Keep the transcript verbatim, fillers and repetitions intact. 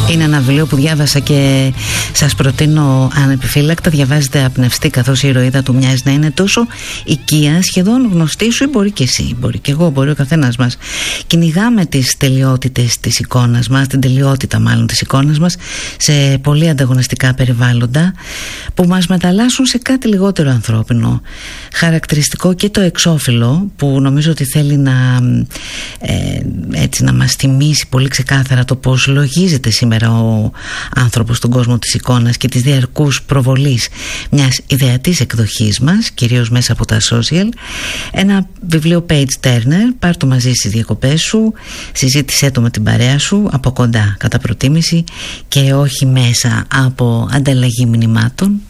Είναι ένα βιβλίο που διάβασα και σας προτείνω ανεπιφύλακτα. Διαβάζετε απνευστή, καθώς η ηρωίδα του μοιάζει να είναι τόσο οικία, σχεδόν γνωστή σου, ή μπορεί και εσύ, μπορεί και εγώ, μπορεί ο καθένας μας. Κυνηγάμε τις τελειότητες της εικόνας μας, την τελειότητα μάλλον της εικόνας μας, σε πολύ ανταγωνιστικά περιβάλλοντα που μας μεταλλάσσουν σε κάτι λιγότερο ανθρώπινο. Χαρακτηριστικό και το εξώφυλλο, που νομίζω ότι θέλει να, ε, έτσι, να μας θυμίσει πολύ ξεκάθαρα το πώς λογίζεται σήμερα ο άνθρωπος στον κόσμο της εικόνας και της διαρκούς προβολής μιας ιδεατής εκδοχής μας, κυρίως μέσα από τα social. Ένα βιβλίο page turner, πάρ' το μαζί στις διακοπές σου, συζήτησέ το με την παρέα σου από κοντά κατά προτίμηση και όχι μέσα από ανταλλαγή μηνυμάτων.